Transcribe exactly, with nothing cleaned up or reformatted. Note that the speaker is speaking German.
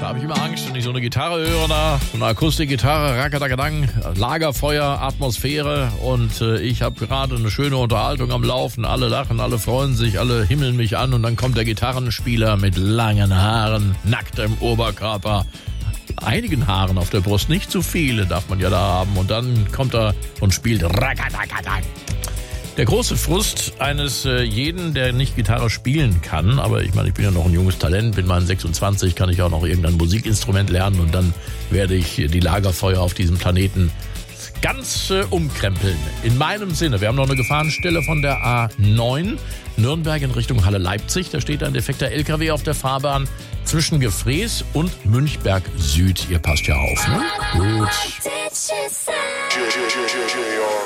Da habe ich immer Angst, wenn ich so eine Gitarre höre, da, so eine Akustikgitarre, Rackerdagadang, Lagerfeuer, Atmosphäre und äh, ich habe gerade eine schöne Unterhaltung am Laufen. Alle lachen, alle freuen sich, alle himmeln mich an und dann kommt der Gitarrenspieler mit langen Haaren, nacktem Oberkörper, einigen Haaren auf der Brust, nicht zu viele darf man ja da haben und dann kommt er und spielt Rackerdagadang. Der große Frust eines äh, jeden, der nicht Gitarre spielen kann, aber ich meine, ich bin ja noch ein junges Talent, bin mal sechsundzwanzig, kann ich auch noch irgendein Musikinstrument lernen und dann werde ich die Lagerfeuer auf diesem Planeten ganz äh, umkrempeln. In meinem Sinne, wir haben noch eine Gefahrenstelle von der A neun, Nürnberg in Richtung Halle Leipzig, da steht ein defekter L K W auf der Fahrbahn zwischen Gefrees und Münchberg Süd. Ihr passt ja auf, ne? Gut.